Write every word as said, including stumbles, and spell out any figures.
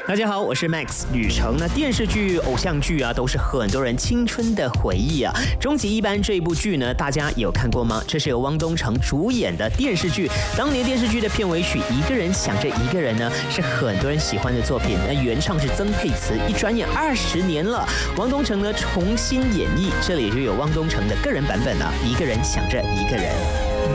大家好，我是 Max 吕程。那电视剧、偶像剧啊，都是很多人青春的回忆啊。终极一班这一部剧呢，大家有看过吗？这是由汪东城主演的电视剧。当年电视剧的片尾曲《一个人想着一个人》呢，是很多人喜欢的作品。那原唱是曾沛慈，一转眼二十年了，汪东城呢重新演绎，这里就有汪东城的个人版本了，《一个人想着一个人》。